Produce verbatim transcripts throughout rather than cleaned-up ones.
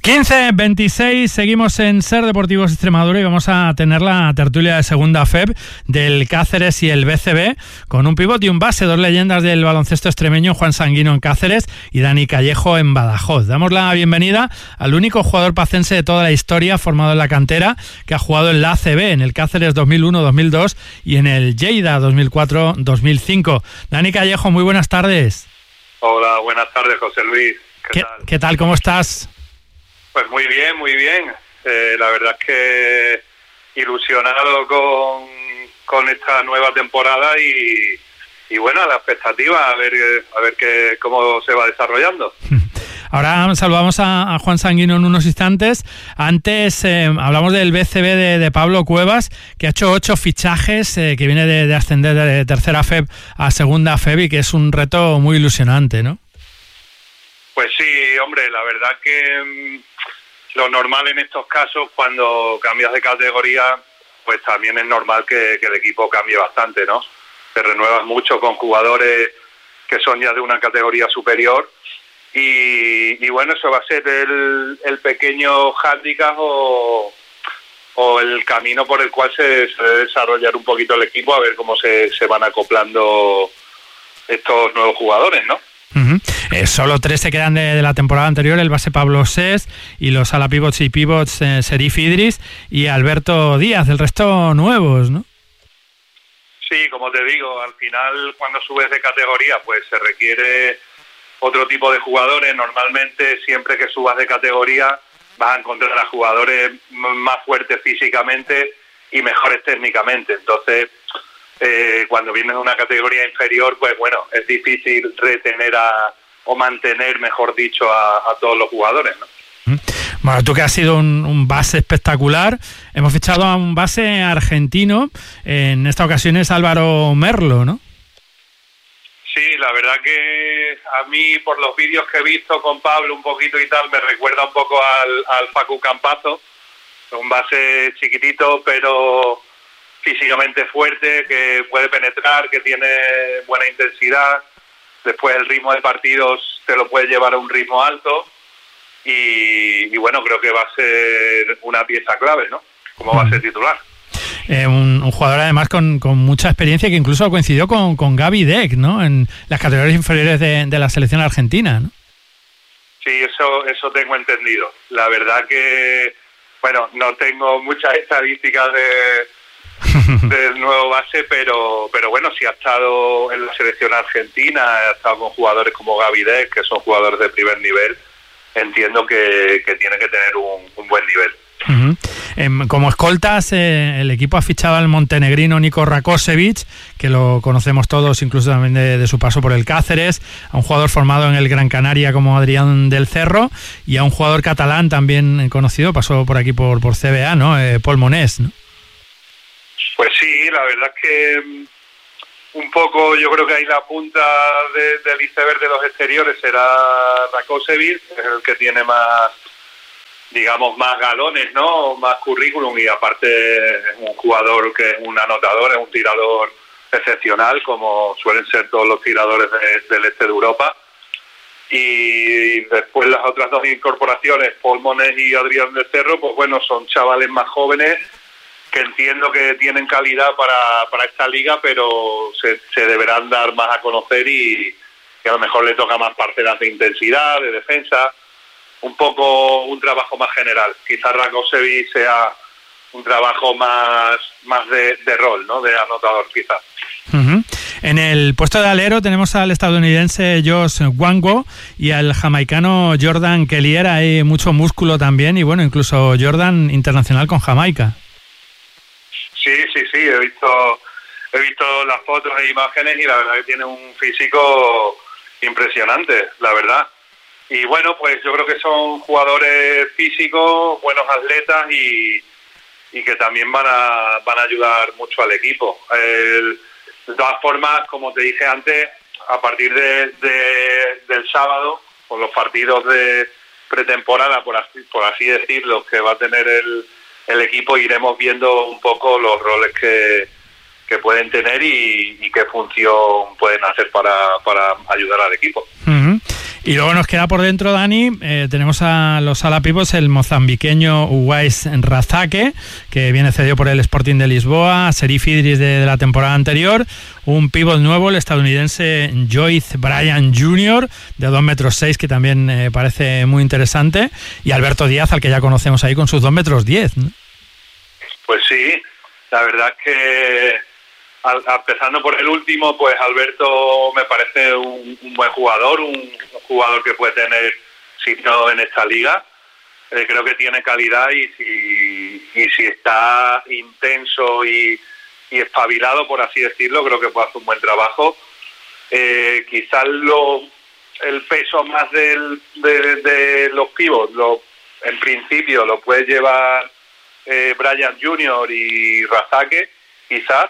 quince veintiséis, seguimos en Ser Deportivos Extremadura y vamos a tener la tertulia de segunda F E B del Cáceres y el B C B con un pívot y un base, dos leyendas del baloncesto extremeño, Juan Sanguino en Cáceres y Dani Callejo en Badajoz. Damos la bienvenida al único jugador pacense de toda la historia formado en la cantera que ha jugado en la A C B, en el Cáceres dos mil uno dos mil dos y en el Lleida dos mil cuatro dos mil cinco. Dani Callejo, muy buenas tardes. Hola, buenas tardes, José Luis. ¿Qué, ¿Qué, tal? ¿Qué tal? ¿Cómo estás? Pues muy bien, muy bien. Eh, la verdad es que ilusionado con, con esta nueva temporada y, y bueno, a la expectativa, a ver, a ver qué, cómo se va desarrollando. Ahora saludamos a, a Juan Sanguino en unos instantes. Antes eh, hablamos del B C B de, de Pablo Cuevas, que ha hecho ocho fichajes, eh, que viene de, de ascender de tercera F E B a segunda F E B y que es un reto muy ilusionante, ¿no? Pues sí, hombre, la verdad que mmm, lo normal en estos casos, cuando cambias de categoría, pues también es normal que, que el equipo cambie bastante, ¿no? Te renuevas mucho con jugadores que son ya de una categoría superior y, y bueno, eso va a ser el, el pequeño hándicap o, o el camino por el cual se, se debe desarrollar un poquito el equipo, a ver cómo se, se van acoplando estos nuevos jugadores, ¿no? Uh-huh. Eh, solo tres se quedan de, de la temporada anterior, el base Pablo Sés y los ala pivots y pivots eh, Serif Idris y Alberto Díaz, el resto nuevos, ¿no? Sí, como te digo, al final cuando subes de categoría pues se requiere otro tipo de jugadores. Normalmente siempre que subas de categoría vas a encontrar a jugadores más fuertes físicamente y mejores técnicamente, entonces Eh, cuando vienes de una categoría inferior, pues bueno, es difícil retener a, o mantener, mejor dicho, a, a todos los jugadores, ¿no? Bueno, tú que has sido un, un base espectacular, hemos fichado a un base argentino, en esta ocasión es Álvaro Merlo, ¿no? Sí, la verdad que a mí, por los vídeos que he visto con Pablo un poquito y tal, me recuerda un poco al, al Facu Campazzo, un base chiquitito, pero físicamente fuerte, que puede penetrar, que tiene buena intensidad, después el ritmo de partidos te lo puede llevar a un ritmo alto y, y bueno, creo que va a ser una pieza clave, ¿no? Como va a ser titular. Eh, un, un jugador además con, con mucha experiencia que incluso coincidió con, con Gaby Deck, ¿no? En las categorías inferiores de, de la selección argentina, ¿no? Sí, eso, eso tengo entendido. La verdad que, bueno, no tengo muchas estadísticas de del nuevo base, pero pero bueno, si ha estado en la selección argentina, ha estado con jugadores como Gaby Deck, que son jugadores de primer nivel, entiendo que, que tiene que tener un, un buen nivel. Uh-huh. Eh, como escoltas, eh, el equipo ha fichado al montenegrino Niko Rakosevic, que lo conocemos todos, incluso también de, de su paso por el Cáceres, a un jugador formado en el Gran Canaria como Adrián del Cerro y a un jugador catalán también conocido, pasó por aquí por, por C B A, ¿no? Eh, Pol Monés, ¿no? Pues sí, la verdad es que un poco yo creo que ahí la punta de, del iceberg de los exteriores será Rakosevic, es el que tiene más, digamos, más galones, ¿no? Más currículum y aparte es un jugador que es un anotador, es un tirador excepcional, como suelen ser todos los tiradores de, del este de Europa. Y después las otras dos incorporaciones, Pol Monés y Adrián del Cerro, pues bueno, son chavales más jóvenes que entiendo que tienen calidad para, para esta liga, pero se, se deberán dar más a conocer y, y a lo mejor le toca más parcelas de intensidad, de defensa, un poco un trabajo más general. Quizás Rakosevic sea un trabajo más, más de, de rol, ¿no? De anotador, quizás. Uh-huh. En el puesto de alero tenemos al estadounidense Josh Wango y al jamaicano Jordan Kellier. Hay mucho músculo también y bueno, incluso Jordan internacional con Jamaica. Sí, sí, sí, he visto he visto las fotos e imágenes y la verdad que tiene un físico impresionante, la verdad. Y bueno, pues yo creo que son jugadores físicos, buenos atletas y, y que también van a van a ayudar mucho al equipo. El, de todas formas, como te dije antes, a partir de, de del sábado, con los partidos de pretemporada, por así, por así decirlo, que va a tener el el equipo, iremos viendo un poco los roles que, que pueden tener y, y qué función pueden hacer para, para ayudar al equipo. Uh-huh. Y luego nos queda por dentro, Dani, eh, tenemos a los ala pivots, el mozambiqueño Uwais Razake, que viene cedido por el Sporting de Lisboa, Serif Idris de, de la temporada anterior, un pivot nuevo, el estadounidense Joyce Bryan junior, de dos metros seis, que también eh, parece muy interesante, y Alberto Díaz, al que ya conocemos ahí con sus dos metros diez, ¿no? Pues sí, la verdad es que Al, empezando por el último, pues Alberto me parece un, un buen jugador, un, un jugador que puede tener sitio en esta liga. Eh, creo que tiene calidad y si, y si está intenso y, y espabilado, por así decirlo, creo que puede hacer un buen trabajo. Eh, quizás lo, el peso más del, de, de los pivots, lo, en principio lo puede llevar eh, Bryan junior y Razake, quizás.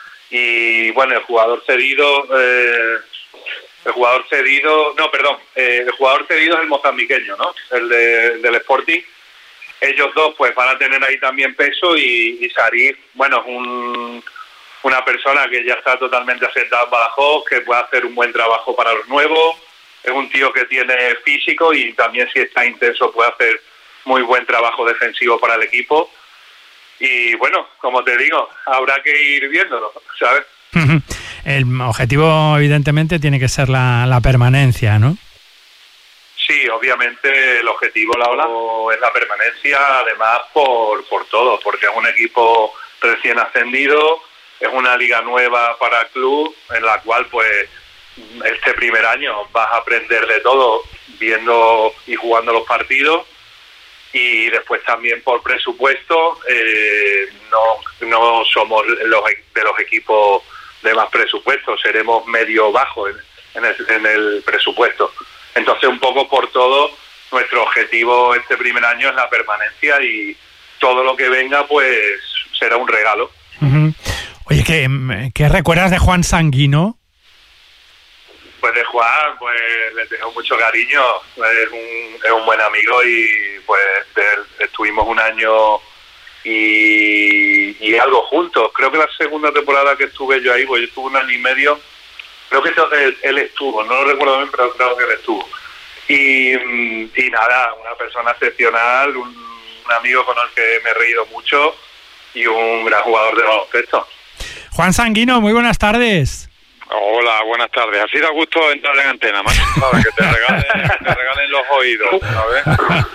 Y bueno, el jugador cedido, eh, el jugador cedido, no, perdón, eh, el jugador cedido es el mozambiqueño, ¿no? El de, del Sporting. Ellos dos pues van a tener ahí también peso y, y Sarif, bueno, es un, una persona que ya está totalmente asentada en Badajoz, que puede hacer un buen trabajo para los nuevos, es un tío que tiene físico y también si está intenso puede hacer muy buen trabajo defensivo para el equipo. Y bueno, como te digo, habrá que ir viéndolo, ¿sabes? El objetivo, evidentemente, tiene que ser la, la permanencia, ¿no? Sí, obviamente el objetivo es la permanencia, además por, por todo, porque es un equipo recién ascendido, es una liga nueva para el club, en la cual pues este primer año vas a aprender de todo, viendo y jugando los partidos. Y después también por presupuesto, eh, no no somos los de los equipos de más presupuesto, seremos medio bajo en, en, el, en el presupuesto. Entonces, un poco por todo, nuestro objetivo este primer año es la permanencia y todo lo que venga, pues, será un regalo. Uh-huh. Oye, ¿qué, ¿qué recuerdas de Juan Sanguino? Pues de Juan, pues le tengo mucho cariño, es un, es un buen amigo y pues de, estuvimos un año y, y algo juntos. Creo que la segunda temporada que estuve yo ahí, pues yo estuve un año y medio, creo que él, él estuvo, no lo recuerdo bien, pero creo que él estuvo. Y, y nada, una persona excepcional, un, un amigo con el que me he reído mucho y un gran jugador de baloncesto. Juan Sanguino, muy buenas tardes. Hola, buenas tardes. Así da gusto entrar en antena, más ¿sabes? Que te regalen, te regalen los oídos, ¿sabes?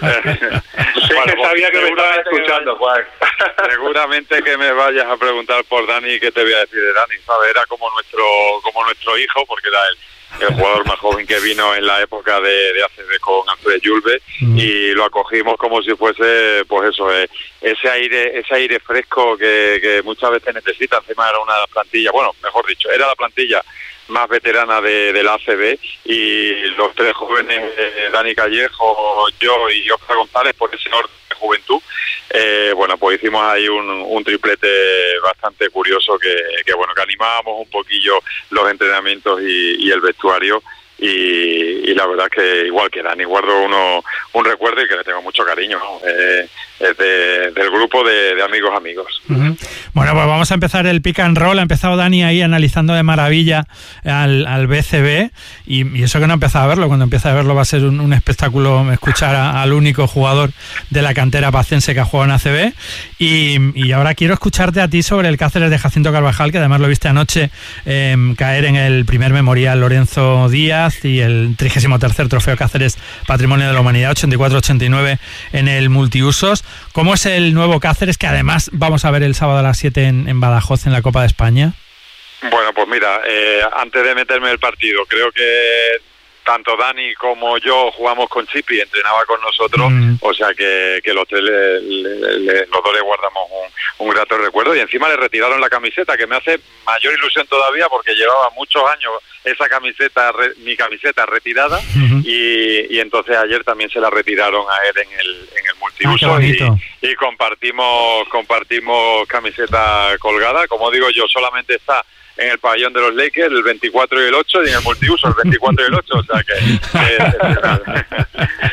Sí, bueno, que sabía que me estabas escuchando, Juan. Seguramente que me vayas a preguntar por Dani y qué te voy a decir de Dani, ¿sabes? Era como nuestro como nuestro hijo, porque era el, el jugador más joven que vino en la época de, de A C B con Alfred Julve, mm. y lo acogimos como si fuese, pues eso, eh, ese aire ese aire fresco que, que muchas veces necesita. Encima era una plantilla, bueno, mejor dicho, era la plantilla más veterana de, de la A C B y los tres jóvenes, eh, Dani Callejo, yo y Oscar González, por ese orden de juventud, eh, bueno, pues hicimos ahí un, un triplete bastante curioso que, que, bueno, que animábamos un poquillo los entrenamientos y, y el vestuario. Y, y la verdad es que igual que Dani guardo uno un recuerdo y que le tengo mucho cariño, ¿no? eh, es de, del grupo de, de amigos amigos. Uh-huh. Bueno, pues vamos a empezar el pick and roll. Ha empezado Dani ahí analizando de maravilla al, al B C B y, y eso que no ha empezado a verlo. Cuando empiece a verlo va a ser un, un espectáculo escuchar a, al único jugador de la cantera pacense que ha jugado en A C B. Y, y ahora quiero escucharte a ti sobre el Cáceres de Jacinto Carvajal, que además lo viste anoche eh, caer en el primer memorial Lorenzo Díaz y el trigésimo tercer Trofeo Cáceres Patrimonio de la Humanidad ochenta y cuatro ochenta y nueve en el multiusos. ¿Cómo es el nuevo Cáceres, que además vamos a ver el sábado a las siete en, en Badajoz en la Copa de España? Bueno, pues mira, eh, antes de meterme en el partido, creo que tanto Dani como yo jugamos con Chipi, entrenaba con nosotros, mm. o sea que, que los tres le, le, le, los dos le guardamos un, un grato recuerdo y encima le retiraron la camiseta, que me hace mayor ilusión todavía porque llevaba muchos años esa camiseta, re, mi camiseta retirada, uh-huh. y, y entonces ayer también se la retiraron a él en el, en el multiuso. Ah, y, y compartimos compartimos camiseta colgada, como digo yo, solamente está en el pabellón de los Lakers el veinticuatro y el ocho y en el multiuso el veinticuatro y el ocho, o sea que... que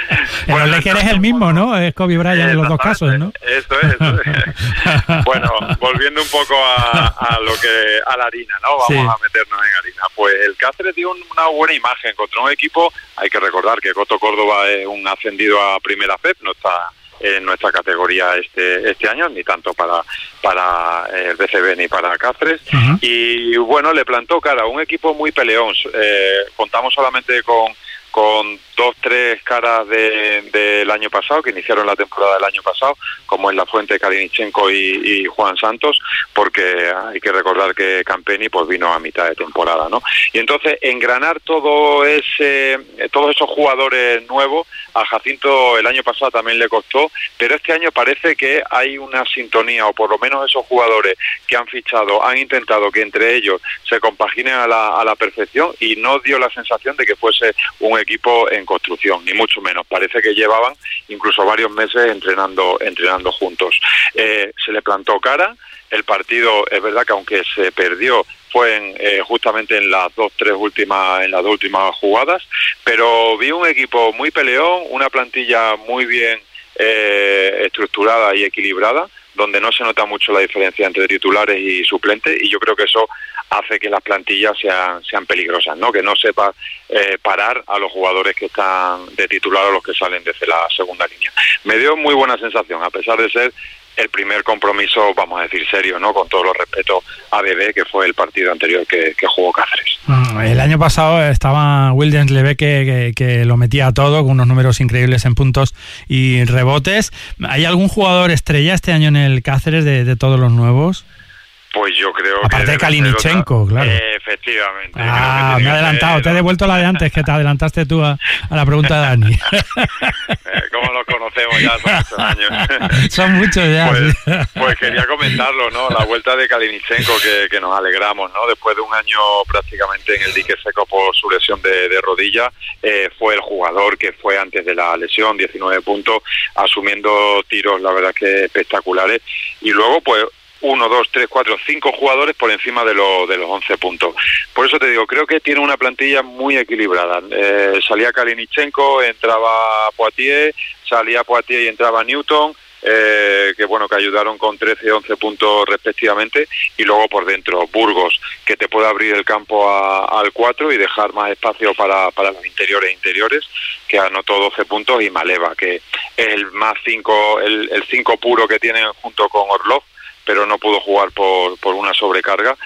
Bueno, el que eres el mismo, ¿no? Es Kobe Bryant en los dos casos, ¿no? Eso es. Eso es. Bueno, volviendo un poco a, a lo que a la harina, ¿no? Vamos sí. a meternos en harina. Pues el Cáceres dio una buena imagen contra un equipo. Hay que recordar que Coto Córdoba es un ascendido a Primera F E P, no está en nuestra categoría este este año, ni tanto para para el B C B ni para Cáceres. Uh-huh. Y bueno, le plantó cara a un equipo muy peleón. Eh, contamos solamente con con dos, tres caras de, del año pasado, que iniciaron la temporada del año pasado, como en La Fuente, Kalinichenko y, y Juan Santos, porque hay que recordar que Campeni pues vino a mitad de temporada, ¿no? Y entonces engranar todo ese, todos esos jugadores nuevos, a Jacinto el año pasado también le costó, pero este año parece que hay una sintonía, o por lo menos esos jugadores que han fichado, han intentado que entre ellos se compaginen a la, a la perfección, y no dio la sensación de que fuese un equipo en construcción, ni mucho menos. Parece que llevaban incluso varios meses entrenando entrenando juntos. Eh, se le plantó cara. El partido, es verdad que aunque se perdió, fue en, eh, justamente en las dos, tres últimas, en las dos últimas jugadas, pero vi un equipo muy peleón, una plantilla muy bien eh, estructurada y equilibrada, donde no se nota mucho la diferencia entre titulares y suplentes, y yo creo que eso hace que las plantillas sean sean peligrosas, ¿no? Que no sepa eh, parar a los jugadores que están de titular o los que salen desde la segunda línea. Me dio muy buena sensación, a pesar de ser el primer compromiso, vamos a decir, serio, ¿no? Con todos los respetos a Bebé, que fue el partido anterior que, que jugó Cáceres. El año pasado estaba Williams Levé, que, que, que lo metía todo, con unos números increíbles en puntos y rebotes. ¿Hay algún jugador estrella este año en el Cáceres de, de todos los nuevos? Pues yo creo Aparte que... Aparte de Kalinichenko, otra... claro. Eh, efectivamente. Ah, me he adelantado. Ser... Te he devuelto la de antes, que te adelantaste tú a, a la pregunta de Dani. eh, ¿Cómo los conocemos ya? Son muchos años. Son muchos ya. Pues, sí. pues quería comentarlo, ¿no? La vuelta de Kalinichenko, que, que nos alegramos, ¿no? Después de un año prácticamente en el dique seco por su lesión de, de rodilla, eh, fue el jugador que fue antes de la lesión, diecinueve puntos, asumiendo tiros, la verdad que espectaculares. Y luego, pues, uno, dos, tres, cuatro, cinco jugadores por encima de, lo, de los once puntos. Por eso te digo, creo que tiene una plantilla muy equilibrada. Eh, salía Kalinichenko, entraba Poitier, salía Poitier y entraba Newton, eh, que bueno, que ayudaron con trece y once puntos respectivamente, y luego por dentro Burgos, que te puede abrir el campo a, al cuatro y dejar más espacio para, para los interiores e interiores, que anotó doce puntos, y Maleva, que es el más cinco, el, el cinco puro que tienen junto con Orlov, pero no pudo jugar por por una sobrecarga,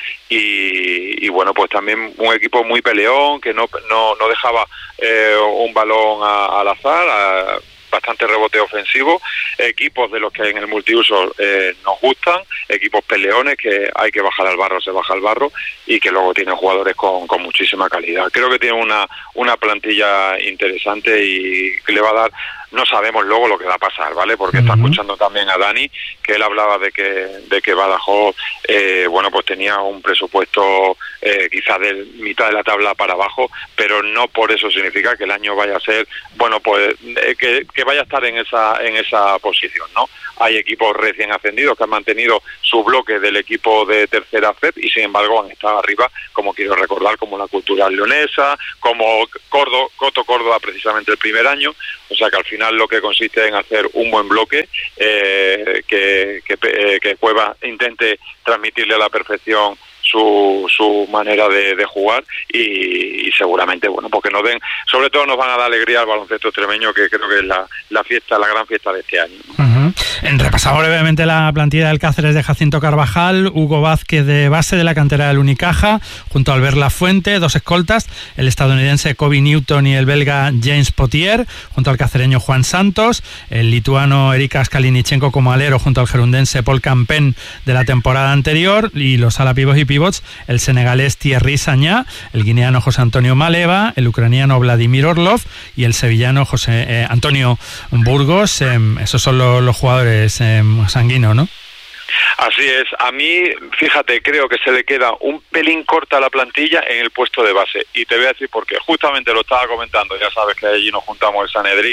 y, y bueno, pues también un equipo muy peleón, que no no, no dejaba eh, un balón a, al azar, a, bastante rebote ofensivo, equipos de los que en el multiuso eh, nos gustan, equipos peleones, que hay que bajar al barro, se baja al barro, y que luego tienen jugadores con, con muchísima calidad. Creo que tiene una, una plantilla interesante, y que le va a dar, no sabemos luego lo que va a pasar, ¿vale? Porque uh-huh. está escuchando también a Dani, que él hablaba de que de que Badajoz, eh, bueno, pues tenía un presupuesto eh, quizás de mitad de la tabla para abajo, pero no por eso significa que el año vaya a ser, bueno, pues eh, que, que vaya a estar en esa en esa posición, ¿no? Hay equipos recién ascendidos que han mantenido su bloque del equipo de tercera F E P, y sin embargo han estado arriba, como quiero recordar, como la Cultural Leonesa, como Córdoba, Coto Córdoba precisamente el primer año. O sea que al final lo que consiste en hacer un buen bloque, eh, que, que, eh, que Cueva intente transmitirle a la perfección su su manera de, de jugar, y, y seguramente, bueno, porque nos den, sobre todo nos van a dar alegría al baloncesto extremeño, que creo que es la, la fiesta, la gran fiesta de este año. Uh-huh. Repasamos brevemente la plantilla del Cáceres de Jacinto Carvajal: Hugo Vázquez, de base de la cantera del Unicaja, junto a Albert Lafuente, dos escoltas, el estadounidense Kobe Newton y el belga James Potier, junto al cacereño Juan Santos, el lituano Erikas Kalinichenko como alero, junto al gerundense Paul Campen de la temporada anterior, y los ala pivos y pivots, el senegalés Thierry Sagna, el guineano José Antonio Maleva, el ucraniano Vladimir Orlov y el sevillano José eh, Antonio Burgos. Eh, esos son los, los jugadores eh, sanguinos, ¿no? Así es. A mí, fíjate, creo que se le queda un pelín corta a la plantilla en el puesto de base, y te voy a decir por qué. Justamente lo estaba comentando, ya sabes que allí nos juntamos el Sanedrín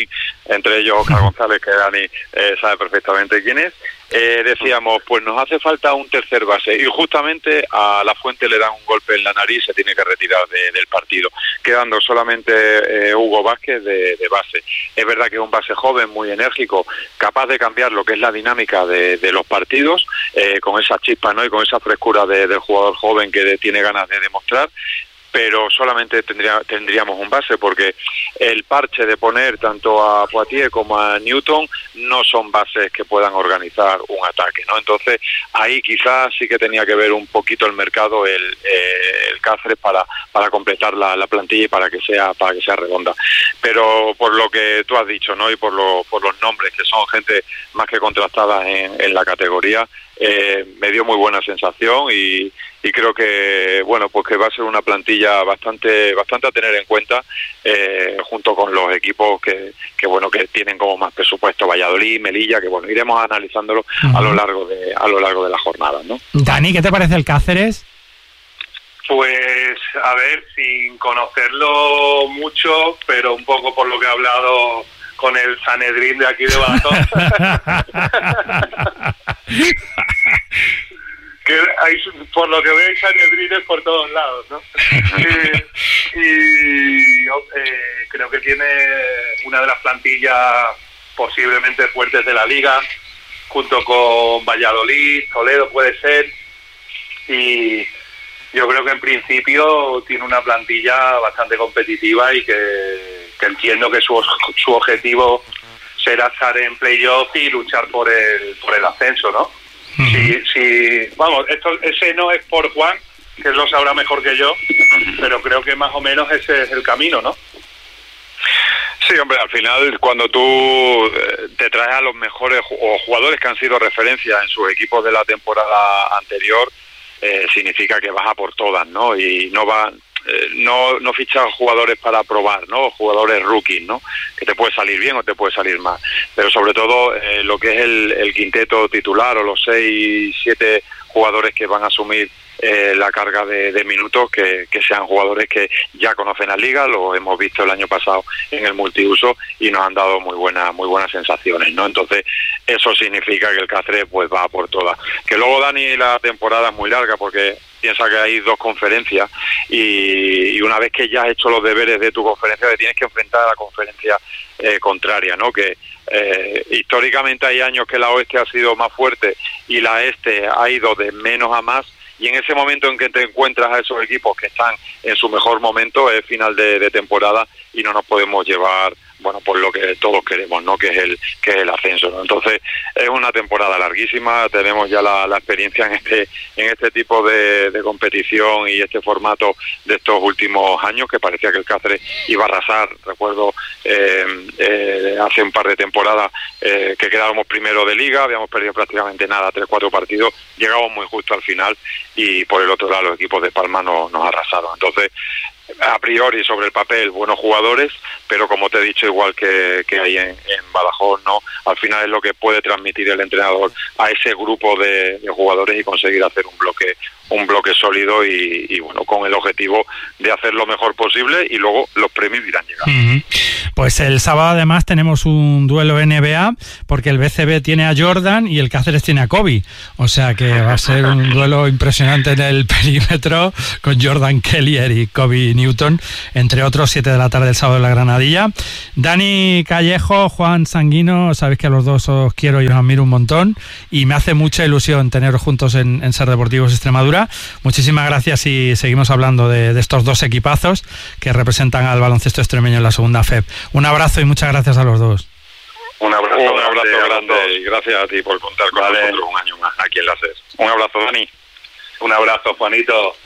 entre ellos Oscar González, que Dani eh, sabe perfectamente quién es. Eh, decíamos, pues nos hace falta un tercer base, y justamente a La Fuente le dan un golpe en la nariz, se tiene que retirar de, del partido, quedando solamente eh, Hugo Vázquez de, de base. Es verdad que es un base joven, muy enérgico, capaz de cambiar lo que es la dinámica de, de los partidos, eh, con esa chispa, ¿no?, y con esa frescura de, del jugador joven que tiene ganas de demostrar, pero solamente tendría, tendríamos un base, porque el parche de poner tanto a Poitier como a Newton no son bases que puedan organizar un ataque, ¿no? Entonces ahí quizás sí que tenía que ver un poquito el mercado, el, eh, el Cáceres para para completar la, la plantilla y para que sea para que sea redonda. Pero por lo que tú has dicho, ¿no?, y por lo, por los nombres, que son gente más que contrastada en, en la categoría, eh, me dio muy buena sensación y y creo que bueno pues que va a ser una plantilla bastante bastante a tener en cuenta, eh, junto con los equipos que, que bueno que tienen como más presupuesto, Valladolid, Melilla, que bueno iremos analizándolo uh-huh. a lo largo de a lo largo de la jornada, ¿no? Dani, ¿qué te parece el Cáceres? Pues a ver, sin conocerlo mucho, pero un poco por lo que he hablado con el Sanedrín de aquí de Badajoz. Que hay, por lo que veo, hay sanedrines por todos lados, ¿no? y y eh, creo que tiene una de las plantillas posiblemente fuertes de la liga, junto con Valladolid, Toledo puede ser, y yo creo que en principio tiene una plantilla bastante competitiva y que, que entiendo que su, su objetivo será estar en playoff y luchar por el por el ascenso, ¿no? Uh-huh. Sí, sí, vamos, esto, ese no es por Juan, que él lo sabrá mejor que yo, pero creo que más o menos ese es el camino, ¿no? Sí, hombre, al final cuando tú te traes a los mejores o jugadores que han sido referencia en sus equipos de la temporada anterior, eh, significa que vas a por todas, ¿no? Y no va, eh, no, no fichas jugadores para probar, ¿no? Jugadores rookies, ¿no? Que te puede salir bien o te puede salir mal. Pero sobre todo eh, lo que es el, el quinteto titular o los seis, siete jugadores que van a asumir eh, la carga de, de minutos, que, que sean jugadores que ya conocen la liga, lo hemos visto el año pasado en el multiuso y nos han dado muy buenas muy buenas sensaciones, ¿no? Entonces eso significa que el Cáceres pues va por todas. Que luego, Dani, la temporada es muy larga, porque piensa que hay dos conferencias y, y una vez que ya has hecho los deberes de tu conferencia, te tienes que enfrentar a la conferencia eh, contraria, ¿no? Que eh, históricamente hay años que la oeste ha sido más fuerte y la este ha ido de menos a más, y en ese momento en que te encuentras a esos equipos que están en su mejor momento es final de, de temporada y no nos podemos llevar, bueno, por lo que todos queremos, ¿no? Que es el que es el ascenso, ¿no? Entonces es una temporada larguísima, tenemos ya la, la experiencia en este en este tipo de, de competición y este formato de estos últimos años, que parecía que el Cáceres iba a arrasar. Recuerdo eh, eh, hace un par de temporadas eh, que quedábamos primero de liga, habíamos perdido prácticamente nada, tres, cuatro partidos, llegamos muy justo al final y por el otro lado los equipos de Palma no, nos arrasaron. Entonces, a priori, sobre el papel, buenos jugadores, pero como te he dicho, igual que, que hay en, en Badajoz, ¿no? Al final es lo que puede transmitir el entrenador a ese grupo de, de jugadores y conseguir hacer un bloque un bloque sólido y, y bueno, con el objetivo de hacer lo mejor posible, y luego los premios irán llegando. Uh-huh. Pues el sábado además tenemos un duelo N B A, porque el B C B tiene a Jordan y el Cáceres tiene a Kobe, o sea que va a ser un duelo impresionante en el perímetro, con Jordan Kelly y Kobe Newton, entre otros, siete de la tarde el sábado en la Granadilla. Dani Callejo, Juan Sanguino, sabéis que a los dos os quiero y os admiro un montón, y me hace mucha ilusión teneros juntos en, en Ser Deportivos Extremadura. Muchísimas gracias, y seguimos hablando de, de estos dos equipazos que representan al baloncesto extremeño en la segunda F E B. Un abrazo y muchas gracias a los dos. Un abrazo, un abrazo grande, grande y gracias a ti por contar con vale. nosotros un año más aquí en la S E S. Un abrazo, Dani. Un abrazo, Juanito.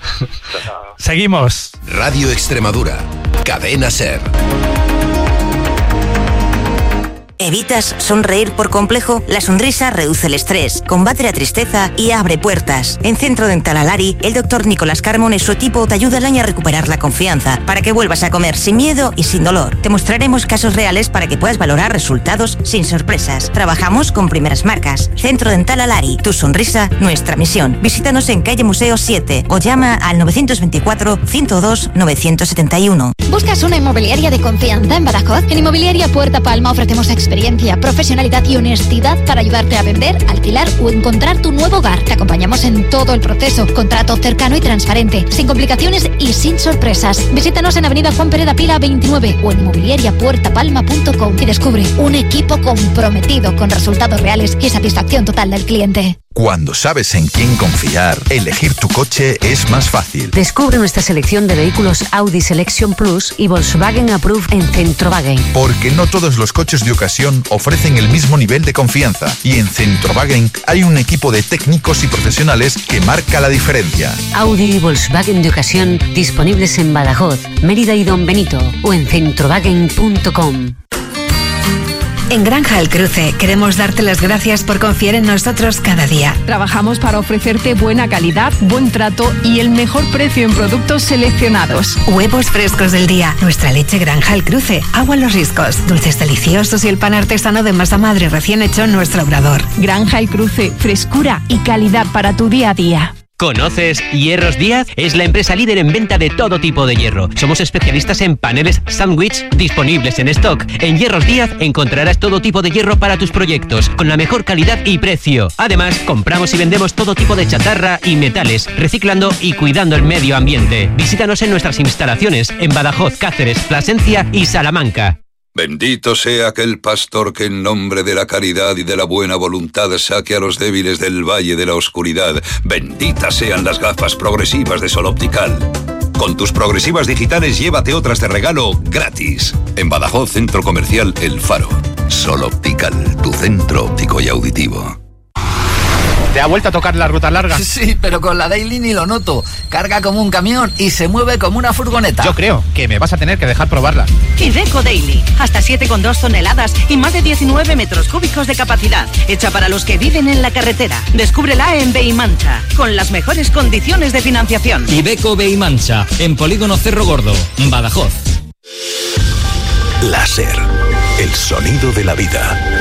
Seguimos. Radio Extremadura, Cadena SER. ¿Evitas sonreír por complejo? La sonrisa reduce el estrés, combate la tristeza y abre puertas. En Centro Dental Alari, el doctor Nicolás Carmona y su equipo te ayudan a recuperar la confianza para que vuelvas a comer sin miedo y sin dolor. Te mostraremos casos reales para que puedas valorar resultados sin sorpresas. Trabajamos con primeras marcas. Centro Dental Alari, tu sonrisa, nuestra misión. Visítanos en calle Museo siete o llama al novecientos veinticuatro, ciento dos, novecientos setenta y uno. ¿Buscas una inmobiliaria de confianza en Badajoz? En Inmobiliaria Puerta Palma ofrecemos experiencia, profesionalidad y honestidad para ayudarte a vender, alquilar o encontrar tu nuevo hogar. Te acompañamos en todo el proceso. Contrato cercano y transparente, sin complicaciones y sin sorpresas. Visítanos en Avenida Juan Pereda Pila veintinueve o en inmobiliaria puerta palma punto com y descubre un equipo comprometido con resultados reales y satisfacción total del cliente. Cuando sabes en quién confiar, elegir tu coche es más fácil. Descubre nuestra selección de vehículos Audi Selection Plus y Volkswagen Approved en Centrowagen. Porque no todos los coches de ocasión ofrecen el mismo nivel de confianza. Y en Centrowagen hay un equipo de técnicos y profesionales que marca la diferencia. Audi y Volkswagen de ocasión disponibles en Badajoz, Mérida y Don Benito o en centrowagen punto com. En Granja El Cruce queremos darte las gracias por confiar en nosotros cada día. Trabajamos para ofrecerte buena calidad, buen trato y el mejor precio en productos seleccionados. Huevos frescos del día, nuestra leche Granja El Cruce, agua en los riscos, dulces deliciosos y el pan artesano de masa madre recién hecho en nuestro obrador. Granja El Cruce, frescura y calidad para tu día a día. ¿Conoces Hierros Díaz? Es la empresa líder en venta de todo tipo de hierro. Somos especialistas en paneles sándwich disponibles en stock. En Hierros Díaz encontrarás todo tipo de hierro para tus proyectos, con la mejor calidad y precio. Además, compramos y vendemos todo tipo de chatarra y metales, reciclando y cuidando el medio ambiente. Visítanos en nuestras instalaciones en Badajoz, Cáceres, Plasencia y Salamanca. Bendito sea aquel pastor que en nombre de la caridad y de la buena voluntad saque a los débiles del valle de la oscuridad. Benditas sean las gafas progresivas de Sol Optical. Con tus progresivas digitales llévate otras de regalo gratis. En Badajoz, Centro Comercial El Faro. Sol Optical, tu centro óptico y auditivo. ¿Te ha vuelto a tocar la ruta larga? Sí, pero con la Daily ni lo noto. Carga como un camión y se mueve como una furgoneta. Yo creo que me vas a tener que dejar probarla. Iveco Daily. Hasta siete coma dos toneladas y más de diecinueve metros cúbicos de capacidad. Hecha para los que viven en la carretera. Descúbrela en Beimancha, con las mejores condiciones de financiación. Iveco Beimancha, en Polígono Cerro Gordo, Badajoz. Láser. El sonido de la vida.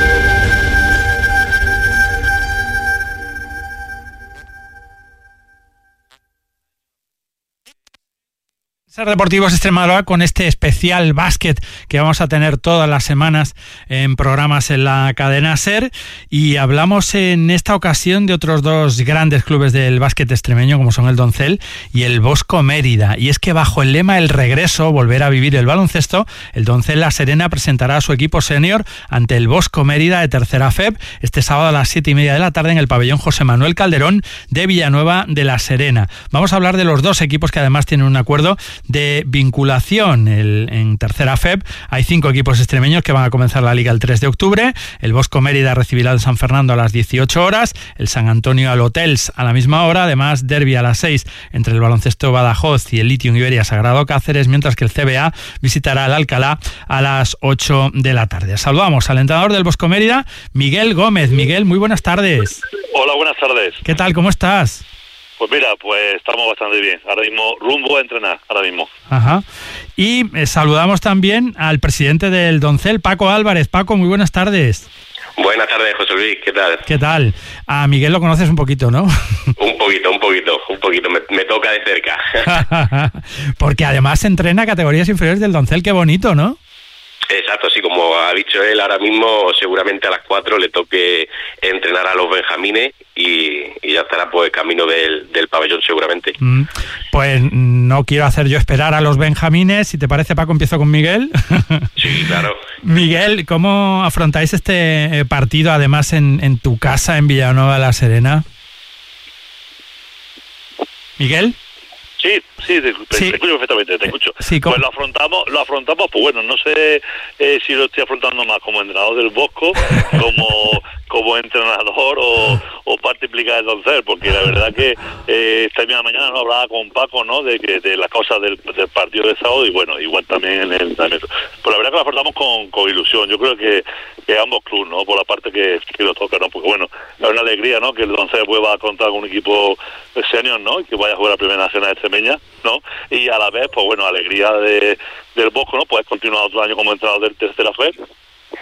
Ser Deportivos Extremadura con este especial básquet que vamos a tener todas las semanas en programas en la cadena SER, y hablamos en esta ocasión de otros dos grandes clubes del básquet extremeño como son el Doncel y el Bosco Mérida, y es que bajo el lema El regreso, volver a vivir el baloncesto, el Doncel La Serena presentará a su equipo senior ante el Bosco Mérida de tercera F E B este sábado a las siete y media de la tarde en el pabellón José Manuel Calderón de Villanueva de la Serena. Vamos a hablar de los dos equipos que además tienen un acuerdo de vinculación. El, en tercera F E B hay cinco equipos extremeños que van a comenzar la liga el tres de octubre. El Bosco Mérida recibirá al San Fernando a las dieciocho horas, el San Antonio al Hotels a la misma hora, además derbi a las seis entre el Baloncesto Badajoz y el Litium Iberia Sagrado Cáceres, mientras que el C B A visitará al Alcalá a las ocho de la tarde. Saludamos al entrenador del Bosco Mérida, Miguel Gómez. Miguel, muy buenas tardes. Hola, buenas tardes. ¿Qué tal? ¿Cómo estás? Pues mira, pues estamos bastante bien. Ahora mismo rumbo a entrenar, ahora mismo. Ajá. Y eh, saludamos también al presidente del Doncel, Paco Álvarez. Paco, muy buenas tardes. Buenas tardes, José Luis. ¿Qué tal? ¿Qué tal? A Miguel lo conoces un poquito, ¿no? Un poquito, un poquito, un poquito. Me, me toca de cerca. Porque además entrena categorías inferiores del Doncel. Qué bonito, ¿no? Exacto, sí, como ha dicho él, ahora mismo seguramente a las cuatro le toque entrenar a los benjamines y, y ya estará pues camino del, del pabellón seguramente. Mm, pues no quiero hacer yo esperar a los benjamines. Si te parece, Paco, empiezo con Miguel. Sí, claro. Miguel, ¿cómo afrontáis este partido además en, en tu casa en Villanueva de la Serena? Miguel. Sí, sí, te, te, sí. te escucho perfectamente, te escucho. Sí, pues lo afrontamos, lo afrontamos, pues bueno, no sé eh, si lo estoy afrontando más como entrenador del Bosco, como como entrenador o, o parte implicada del Doncel, porque la verdad que eh, esta misma mañana no hablaba con Paco, ¿no? De que de las cosas del, del partido de sábado y bueno, igual también en el entrenamiento. Pero la verdad que lo afrontamos con, con ilusión. Yo creo que, que ambos clubes, ¿no? Por la parte que, que lo toca, ¿no? Porque bueno, es una alegría, ¿no? Que el Doncel vuelva a contar con un equipo senior, ¿no? Y que vaya a jugar la Primera Nacional Extremeña, ¿no? Y a la vez, pues bueno, alegría de, del Bosco, ¿no? Pues continuar otro año como entrenador del Tercera F E B.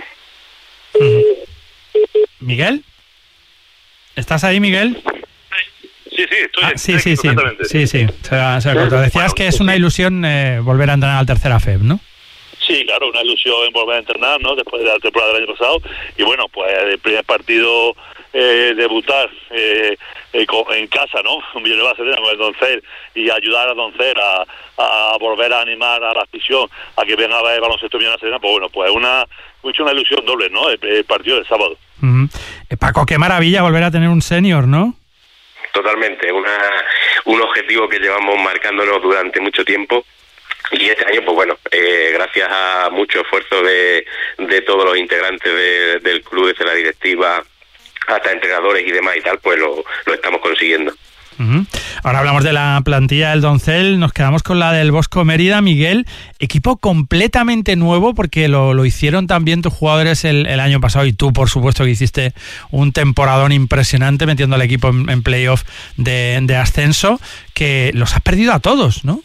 ¿Miguel? ¿Estás ahí, Miguel? Sí, sí, estoy, ah, sí, estoy sí, sí, sí, sí, se ha, se ha cortado. Decías bueno, que es una ilusión eh, volver a entrenar al Tercera F E B, ¿no? Sí, claro, una ilusión en volver a entrenar, ¿no? Después de la temporada del año pasado. Y bueno, pues el primer partido, eh, debutar eh, eh, en casa, ¿no? Un millón de bases con el Doncel y ayudar a Doncel a, a volver a animar a la afición a que venga a ver el baloncesto Millón de Serena, pues bueno, pues una, mucho una ilusión doble, ¿no? El, el partido del sábado. Uh-huh. eh, Paco, qué maravilla volver a tener un senior, ¿no? Totalmente, una, un objetivo que llevamos marcándonos durante mucho tiempo. Y este año, pues bueno, eh, gracias a mucho esfuerzo de, de todos los integrantes de, del club, desde la directiva hasta entrenadores y demás y tal, pues lo, lo estamos consiguiendo. Uh-huh. Ahora hablamos de la plantilla del Doncel, nos quedamos con la del Bosco Mérida. Miguel, equipo completamente nuevo porque lo, lo hicieron también tus jugadores el, el año pasado y tú, por supuesto, que hiciste un temporadón impresionante metiendo al equipo en, en playoff de, de ascenso, que los has perdido a todos, ¿no?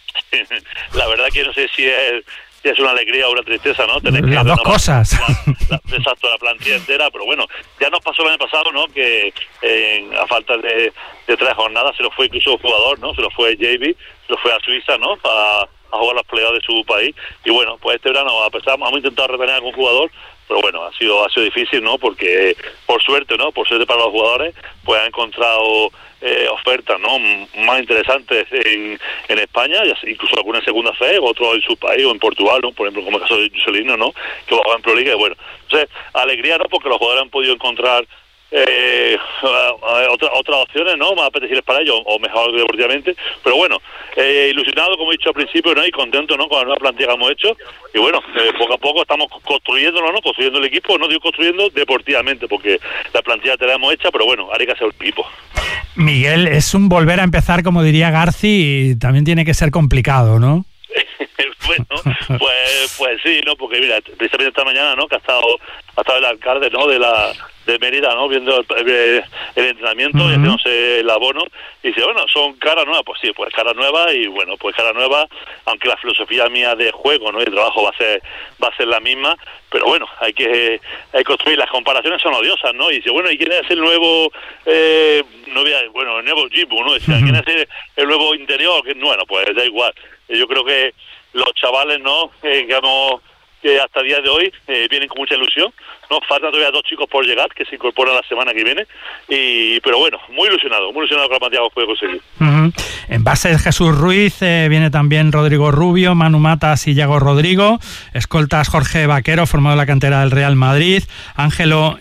La verdad que no sé si es, si es una alegría o una tristeza, ¿no? Tener Las que dos cosas. La, la, exacto, la plantilla entera, pero bueno, ya nos pasó el año pasado, ¿no? Que eh, a falta de, de tres jornadas se lo fue incluso un jugador, ¿no? Se lo fue J B, se lo fue a Suiza, ¿no? A, a jugar los playoffs de su país. Y bueno, pues este verano, a pesar, hemos intentado retener a algún jugador, pero bueno, ha sido ha sido difícil, ¿no? Porque por suerte, ¿no? Por suerte para los jugadores, pues han encontrado eh, ofertas, ¿no? Más interesantes en, en España, incluso alguna en segunda F E B, otros en su país o en Portugal, ¿no? Por ejemplo, como el caso de Juscelino, ¿no? Que va a jugar en Proliga, y bueno, entonces alegría, ¿no? Porque los jugadores han podido encontrar Eh, otra, otras opciones, ¿no? Más apetecibles para ellos o mejor deportivamente, pero bueno, eh, ilusionado, como he dicho al principio, ¿no? Y contento, ¿no? Con la nueva plantilla que hemos hecho y bueno, eh, poco a poco estamos construyéndolo, ¿no? Construyendo el equipo, no digo construyendo deportivamente porque la plantilla te la hemos hecha, pero bueno, hay que hacer el equipo. Miguel, es un volver a empezar, como diría Garci, y también tiene que ser complicado, ¿no? Bueno, pues pues sí, ¿no? Porque mira, precisamente esta mañana, ¿no? Que ha estado, ha estado el alcalde, ¿no? De la de Mérida, ¿no? Viendo el, el, el entrenamiento uh-huh. y haciéndose el abono y dice, bueno, son caras nuevas, pues sí, pues caras nuevas y bueno, pues caras nuevas, aunque la filosofía mía de juego, ¿no? Y el trabajo va a ser va a ser la misma, pero bueno, hay que hay que construir, las comparaciones son odiosas, ¿no? Y dice, bueno, ¿y quién es el nuevo eh, no voy a, bueno, el nuevo Jibu, ¿no? Decía, ¿quién es el, el nuevo interior? Que bueno, pues da igual. Yo creo que los chavales, ¿no? Eh, que hemos que hasta el día de hoy eh, vienen con mucha ilusión. Nos faltan todavía dos chicos por llegar, que se incorporan la semana que viene. y Pero bueno, muy ilusionado, muy ilusionado con la plantilla que puede conseguir. Uh-huh. En base de Jesús Ruiz, eh, viene también Rodrigo Rubio, Manu Matas y Yago Rodrigo. Escoltas Jorge Vaquero, formado en la cantera del Real Madrid. Ángelo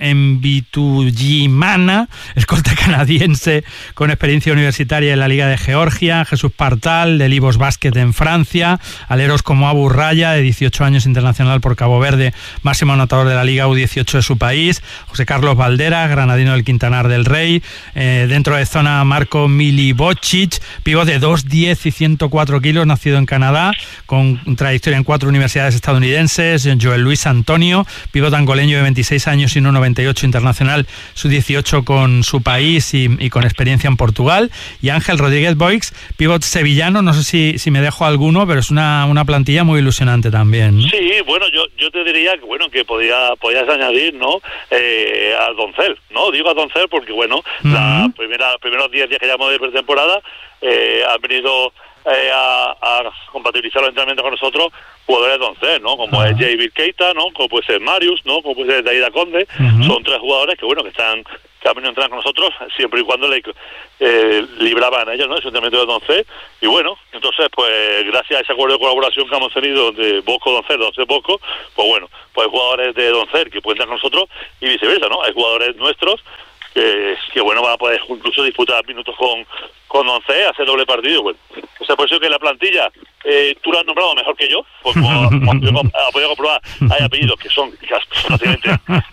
Mbitujimana, escolta canadiense con experiencia universitaria en la Liga de Georgia. Jesús Partal, del Ibos Basket en Francia. Aleros como Abu Raya, de dieciocho años, internacional por Cabo Verde, máximo anotador de la Liga U dieciocho de su país. José Carlos Valdera, granadino del Quintanar del Rey. Eh, dentro de zona, Marco Milivocic, pívot de dos diez y ciento cuatro kilos, nacido en Canadá, con trayectoria en cuatro universidades estadounidenses. Joel Luis Antonio, pívot angoleño de veintiséis años y uno noventa y ocho, internacional sub dieciocho con su país y, y con experiencia en Portugal. Y Ángel Rodríguez Boix, pívot sevillano, no sé si, si me dejo alguno, pero es una, una plantilla muy ilusionante también, ¿no? Sí, bueno, yo yo te diría que bueno que podía podías añadir, ¿no? Eh, al Doncel, ¿no? Digo a Doncel porque bueno, uh-huh. la primera los primeros diez días que llevamos de pretemporada eh, han venido eh, a, a compatibilizar los entrenamientos con nosotros jugadores de Doncel, ¿no? Como uh-huh. es Javier Keita, ¿no? Como puede ser Marius, ¿no? Como puede ser Daida Conde. Uh-huh. Son tres jugadores que bueno que están que han venido a entrenar con nosotros siempre y cuando le eh, libraban a ellos, ¿no? Ese entrenamiento de Doncel. Y bueno, entonces pues gracias a ese acuerdo de colaboración que hemos tenido de Bosco Doncel, Doncel Bosco, pues bueno, pues hay jugadores de Doncel que pueden estar con nosotros y viceversa, ¿no? Hay jugadores nuestros que, que bueno, van a poder incluso disputar minutos con, con Doncel, hacer doble partido. Bueno, o sea, por eso que la plantilla, eh, tú lo has nombrado mejor que yo, porque como, como ha podido comprobar, hay apellidos que son prácticamente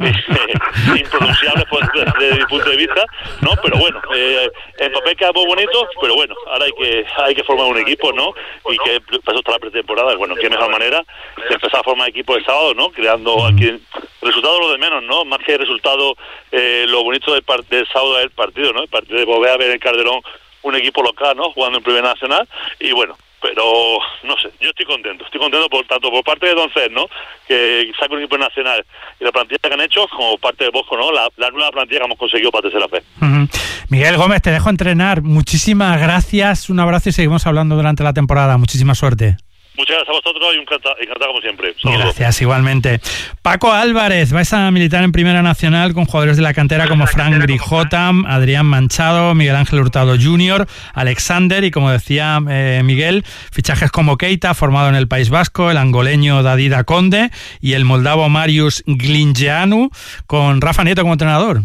eh, impronunciables pues, desde mi punto de vista, ¿no? Pero bueno, eh, en papel queda muy bonito, pero bueno, ahora hay que hay que formar un equipo, ¿no? Y que para eso está la pretemporada. Bueno, qué mejor manera de empezar a formar equipo el sábado, ¿no? Creando aquí resultados lo de menos, ¿no? Más que el resultado, eh, lo bonito del, part- del sábado es el partido, ¿no? El partido de volver a ver en Calderón un equipo local, ¿no? Jugando en Primera Nacional, y bueno, pero no sé, yo estoy contento, estoy contento por tanto por parte de Doncel, ¿no? Que saca un equipo nacional y la plantilla que han hecho, como parte de Bosco, ¿no? La, la nueva plantilla que hemos conseguido para tercera fe. Uh-huh. Miguel Gómez, te dejo entrenar. Muchísimas gracias, un abrazo y seguimos hablando durante la temporada. Muchísima suerte. Muchas gracias a vosotros y encantado, encantado como siempre. Saludos. Gracias, igualmente. Paco Álvarez, vais a militar en Primera Nacional con jugadores de la cantera como Frank Grijota, Adrián Manchado, Miguel Ángel Hurtado junior, Alexander y, como decía eh, Miguel, fichajes como Keita, formado en el País Vasco, el angoleño Dadida Conde y el moldavo Marius Glingeanu, con Rafa Nieto como entrenador.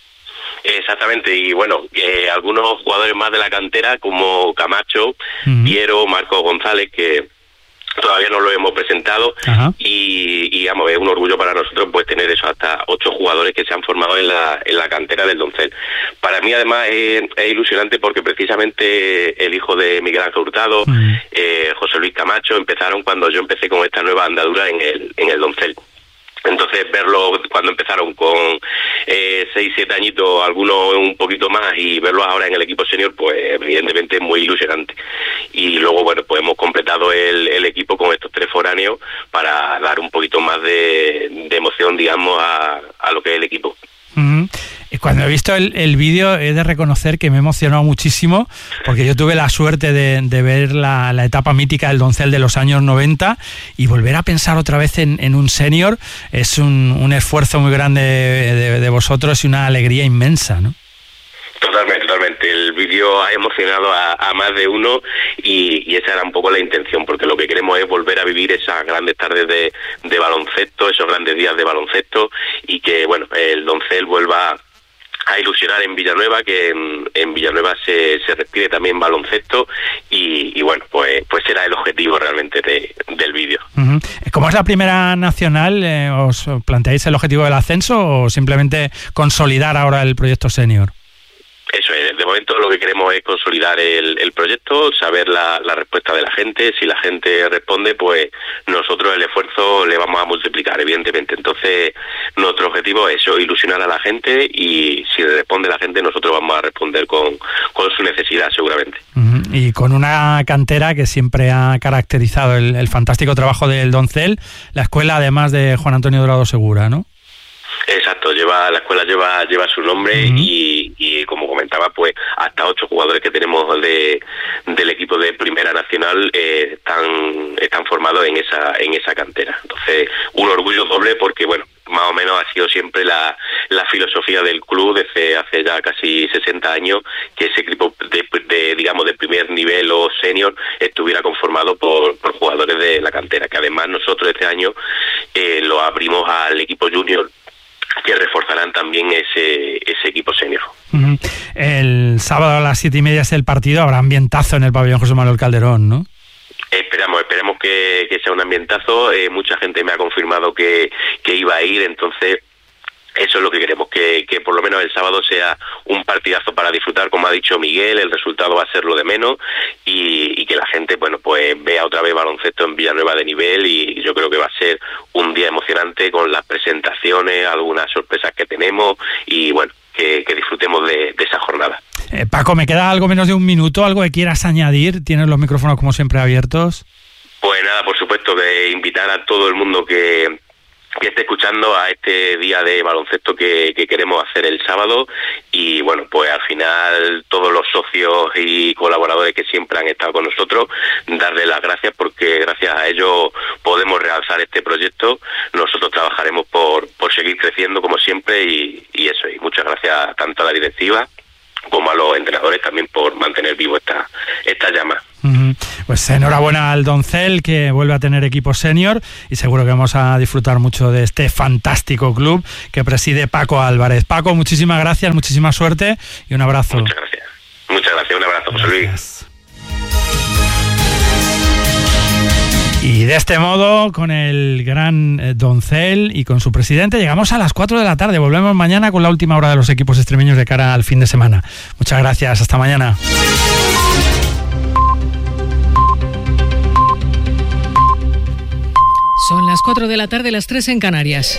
Exactamente, y bueno, eh, algunos jugadores más de la cantera como Camacho, uh-huh. Piero, Marco González, que todavía no lo hemos presentado. Uh-huh. y, y digamos, es un orgullo para nosotros pues tener eso, hasta ocho jugadores que se han formado en la en la cantera del Doncel. Para mí además es, es ilusionante porque precisamente el hijo de Miguel Ángel Hurtado, uh-huh. eh, José Luis Camacho, empezaron cuando yo empecé con esta nueva andadura en el en el Doncel. Entonces verlo cuando empezaron con eh, seis, siete añitos, algunos un poquito más, y verlos ahora en el equipo senior, pues evidentemente es muy ilusionante. Y luego, bueno, pues hemos completado el, el equipo con estos tres foráneos para dar un poquito más de, de emoción, digamos, a, a lo que es el equipo. Uh-huh. Cuando he visto el, el vídeo he de reconocer que me he emocionado muchísimo porque yo tuve la suerte de, de ver la, la etapa mítica del Doncel de los años noventa y volver a pensar otra vez en, en un senior es un, un esfuerzo muy grande de, de, de vosotros y una alegría inmensa, ¿no? Totalmente, totalmente. El vídeo ha emocionado a, a más de uno y, y esa era un poco la intención, porque lo que queremos es volver a vivir esas grandes tardes de, de baloncesto, esos grandes días de baloncesto, y que, bueno, el Doncel vuelva a ilusionar en Villanueva, que en, en Villanueva se, se respire también baloncesto y, y bueno, pues pues será el objetivo realmente de, del vídeo. Uh-huh. ¿Cómo es la Primera Nacional? Eh, ¿Os planteáis el objetivo del ascenso o simplemente consolidar ahora el proyecto senior? Eso es, de momento lo que queremos es consolidar el, el proyecto, saber la, la respuesta de la gente. Si la gente responde, pues nosotros el esfuerzo le vamos a multiplicar, evidentemente. Entonces, nuestro objetivo es eso, ilusionar a la gente, y si responde la gente, nosotros vamos a responder con, con su necesidad, seguramente. Uh-huh. Y con una cantera que siempre ha caracterizado el, el fantástico trabajo del Doncel, la escuela además de Juan Antonio Dorado Segura, ¿no? Exacto, lleva la escuela lleva lleva su nombre, uh-huh. y, y como comentaba, pues hasta ocho jugadores que tenemos de del equipo de Primera Nacional eh, están están formados en esa en esa cantera. Entonces, un orgullo doble porque, bueno, más o menos ha sido siempre la, la filosofía del club desde hace ya casi sesenta años, que ese equipo de, de digamos de primer nivel o senior estuviera conformado por, por jugadores de la cantera, que además nosotros este año eh, lo abrimos al equipo junior, que reforzarán también ese ese equipo senior. Uh-huh. El sábado a las siete y media es el partido, habrá ambientazo en el pabellón José Manuel Calderón, ¿no? Esperamos, esperemos que, que sea un ambientazo. Eh, mucha gente me ha confirmado que, que iba a ir, entonces eso es lo que queremos, que, que por lo menos el sábado sea un partidazo para disfrutar, como ha dicho Miguel. El resultado va a ser lo de menos, y, y que la gente, bueno, pues vea otra vez baloncesto en Villanueva de nivel, y yo creo que va a ser un día emocionante con las presentaciones, algunas sorpresas que tenemos, y bueno, que, que disfrutemos de, de esa jornada. Eh, Paco, me queda algo menos de un minuto, algo que quieras añadir, tienes los micrófonos como siempre abiertos. Pues nada, por supuesto, de invitar a todo el mundo que que esté escuchando a este día de baloncesto que, que queremos hacer el sábado, y bueno, pues al final todos los socios y colaboradores que siempre han estado con nosotros, darles las gracias, porque gracias a ellos podemos realzar este proyecto. Nosotros trabajaremos por, por seguir creciendo como siempre, y, y eso, y muchas gracias tanto a la directiva como a los entrenadores también por mantener vivo esta, esta llama. Uh-huh. Pues enhorabuena al Doncel, que vuelve a tener equipo senior, y seguro que vamos a disfrutar mucho de este fantástico club que preside Paco Álvarez. Paco, muchísimas gracias, muchísima suerte y un abrazo. Muchas gracias. Muchas gracias, un abrazo, José Luis. Y de este modo, con el gran eh, Doncel y con su presidente, llegamos a las cuatro de la tarde. Volvemos mañana con la última hora de los equipos extremeños de cara al fin de semana. Muchas gracias, hasta mañana. Son las cuatro de la tarde, las tres en Canarias.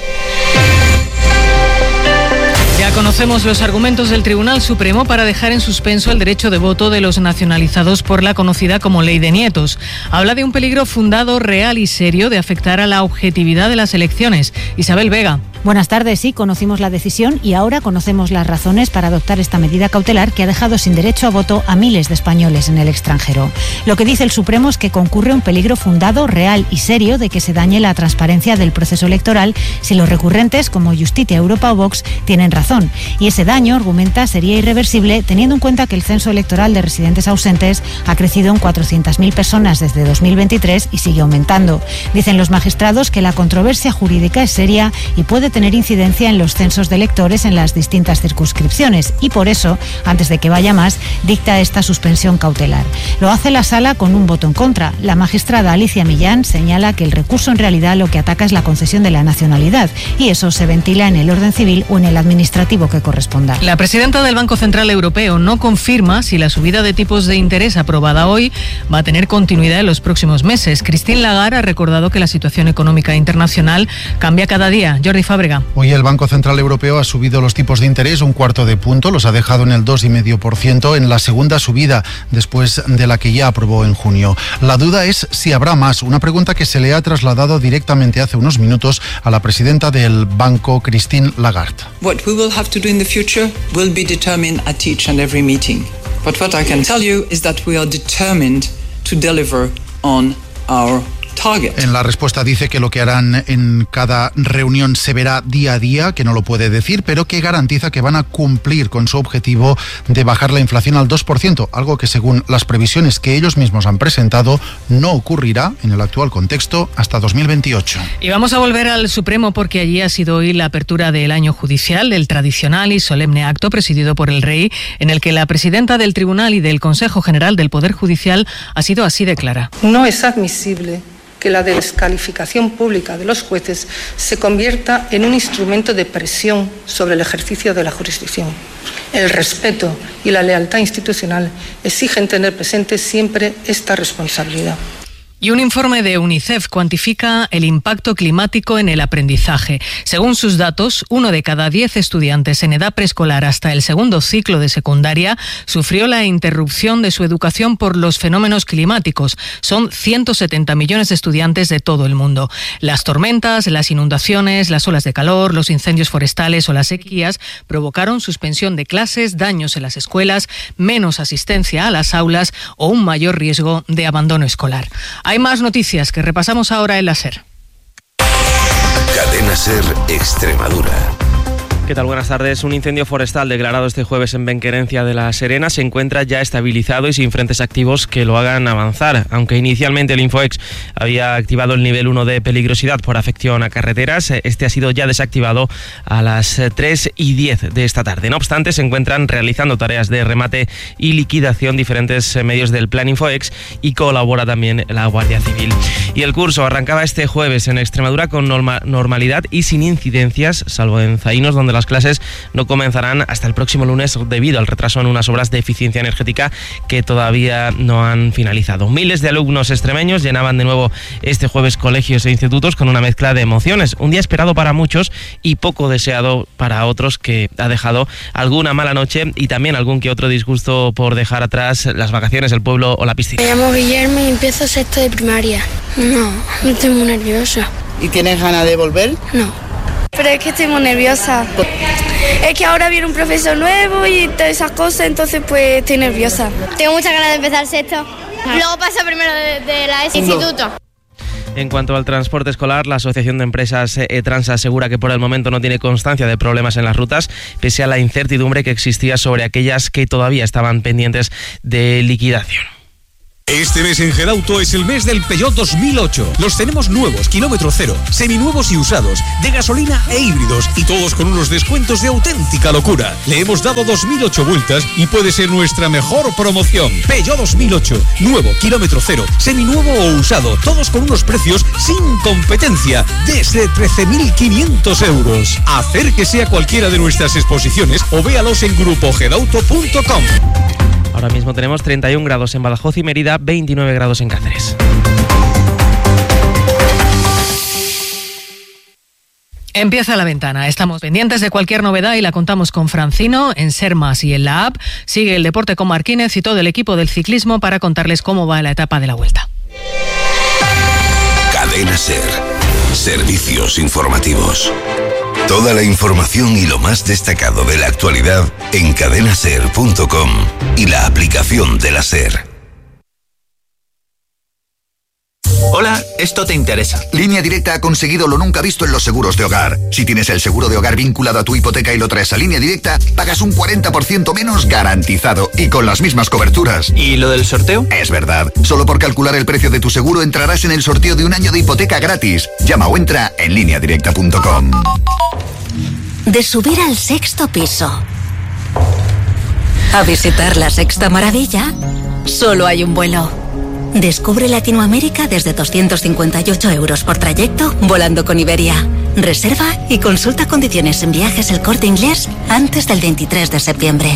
Ya conocemos los argumentos del Tribunal Supremo para dejar en suspenso el derecho de voto de los nacionalizados por la conocida como Ley de Nietos. Habla de un peligro fundado, real y serio de afectar a la objetividad de las elecciones. Isabel Vega. Buenas tardes, sí, conocimos la decisión y ahora conocemos las razones para adoptar esta medida cautelar que ha dejado sin derecho a voto a miles de españoles en el extranjero. Lo que dice el Supremo es que concurre un peligro fundado, real y serio de que se dañe la transparencia del proceso electoral si los recurrentes como Justicia, Europa o Vox tienen razón. Y ese daño, argumenta, sería irreversible teniendo en cuenta que el censo electoral de residentes ausentes ha crecido en cuatrocientas mil personas desde dos mil veintitrés y sigue aumentando. Dicen los magistrados que la controversia jurídica es seria y puede tener incidencia en los censos de electores en las distintas circunscripciones y por eso, antes de que vaya más, dicta esta suspensión cautelar. Lo hace la Sala con un voto en contra. La magistrada Alicia Millán señala que el recurso en realidad lo que ataca es la concesión de la nacionalidad y eso se ventila en el orden civil o en el administrativo que corresponda. La presidenta del Banco Central Europeo no confirma si la subida de tipos de interés aprobada hoy va a tener continuidad en los próximos meses. Christine Lagarde ha recordado que la situación económica internacional cambia cada día. Jordi Fábrega. Hoy el Banco Central Europeo ha subido los tipos de interés un cuarto de punto, los ha dejado en el dos coma cinco por ciento en la segunda subida después de la que ya aprobó en junio. La duda es si habrá más, una pregunta que se le ha trasladado directamente hace unos minutos a la presidenta del banco, Christine Lagarde. What we will have to do in the future will be determined at each and every meeting. But what I can tell you is that we are determined to deliver on our target. En la respuesta dice que lo que harán en cada reunión se verá día a día, que no lo puede decir, pero que garantiza que van a cumplir con su objetivo de bajar la inflación al dos por ciento, algo que según las previsiones que ellos mismos han presentado no ocurrirá en el actual contexto hasta dos mil veintiocho. Y vamos a volver al Supremo porque allí ha sido hoy la apertura del año judicial, el tradicional y solemne acto presidido por el Rey, en el que la presidenta del Tribunal y del Consejo General del Poder Judicial ha sido así de clara. No es admisible que la descalificación pública de los jueces se convierta en un instrumento de presión sobre el ejercicio de la jurisdicción. El respeto y la lealtad institucional exigen tener presente siempre esta responsabilidad. Y un informe de UNICEF cuantifica el impacto climático en el aprendizaje. Según sus datos, uno de cada diez estudiantes en edad preescolar hasta el segundo ciclo de secundaria sufrió la interrupción de su educación por los fenómenos climáticos. Son ciento setenta millones de estudiantes de todo el mundo. Las tormentas, las inundaciones, las olas de calor, los incendios forestales o las sequías provocaron suspensión de clases, daños en las escuelas, menos asistencia a las aulas o un mayor riesgo de abandono escolar. Hay más noticias que repasamos ahora en la SER. Cadena SER Extremadura. ¿Qué tal? Buenas tardes. Un incendio forestal declarado este jueves en Benquerencia de la Serena se encuentra ya estabilizado y sin frentes activos que lo hagan avanzar. Aunque inicialmente el Infoex había activado el nivel uno de peligrosidad por afección a carreteras, este ha sido ya desactivado a las tres y diez de esta tarde. No obstante, se encuentran realizando tareas de remate y liquidación diferentes medios del Plan Infoex y colabora también la Guardia Civil. Y el curso arrancaba este jueves en Extremadura con norma- normalidad y sin incidencias, salvo en Zaínos, donde las clases no comenzarán hasta el próximo lunes debido al retraso en unas obras de eficiencia energética que todavía no han finalizado. Miles de alumnos extremeños llenaban de nuevo este jueves colegios e institutos con una mezcla de emociones. Un día esperado para muchos y poco deseado para otros, que ha dejado alguna mala noche y también algún que otro disgusto por dejar atrás las vacaciones, el pueblo o la piscina. Me llamo Guillermo y empiezo sexto de primaria. No, no estoy muy nerviosa. ¿Y tienes ganas de volver? No. Pero es que estoy muy nerviosa. Es que ahora viene un profesor nuevo y todas esas cosas, entonces pues estoy nerviosa. Tengo muchas ganas de empezar sexto. Luego paso primero de, de la ESO instituto. En cuanto al transporte escolar, la Asociación de Empresas E-Trans asegura que por el momento no tiene constancia de problemas en las rutas, pese a la incertidumbre que existía sobre aquellas que todavía estaban pendientes de liquidación. Este mes en Gedauto es el mes del Peugeot dos mil ocho. Los tenemos nuevos, kilómetro cero, seminuevos y usados, de gasolina e híbridos, y todos con unos descuentos de auténtica locura. Le hemos dado dos mil ocho vueltas y puede ser nuestra mejor promoción. Peugeot dos mil ocho, nuevo, kilómetro cero, seminuevo o usado, todos con unos precios sin competencia, desde trece mil quinientos euros. Acérquese a cualquiera de nuestras exposiciones o véalos en grupo gedauto punto com. Ahora mismo tenemos treinta y un grados en Badajoz y Mérida, veintinueve grados en Cáceres. Empieza la ventana. Estamos pendientes de cualquier novedad y la contamos con Francino en Ser Más y en la app. Sigue el deporte con Marquínez y todo el equipo del ciclismo para contarles cómo va la etapa de la Vuelta. Cadena Ser. Servicios informativos. Toda la información y lo más destacado de la actualidad en cadena ser punto com y la aplicación de la SER. Hola, esto te interesa. Línea Directa ha conseguido lo nunca visto en los seguros de hogar. Si tienes el seguro de hogar vinculado a tu hipoteca y lo traes a Línea Directa, pagas un cuarenta por ciento menos garantizado y con las mismas coberturas. ¿Y lo del sorteo? Es verdad. Solo por calcular el precio de tu seguro entrarás en el sorteo de un año de hipoteca gratis. Llama o entra en línea directa punto com. De subir al sexto piso a visitar la sexta maravilla, solo hay un vuelo. Descubre Latinoamérica desde doscientos cincuenta y ocho euros por trayecto volando con Iberia. Reserva y consulta condiciones en Viajes El Corte Inglés antes del veintitrés de septiembre.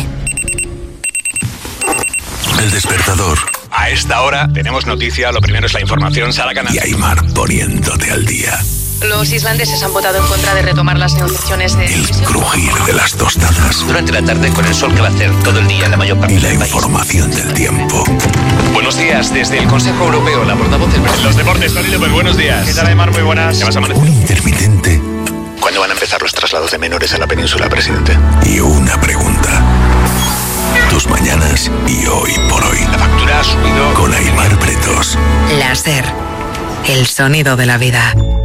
El despertador. A esta hora tenemos noticia, lo primero es la información, Sara Canal. Y Aymar poniéndote al día. Los islandeses han votado en contra de retomar las negociaciones de... El crujir de las tostadas. Durante la tarde con el sol que va a hacer todo el día en la mayor parte y la del país. Información del tiempo. Buenos días, desde el Consejo Europeo, la portavoz del presidente. Los deportes, Tony López, buenos días. ¿Qué tal, Aymar? Muy buenas. ¿Qué vas a amanecer? Un intermitente. ¿Cuándo van a empezar los traslados de menores a la península, presidente? Y una pregunta. Tus mañanas y hoy por hoy. La factura ha subido. Con Aymar Pretos. La SER, el sonido de la vida.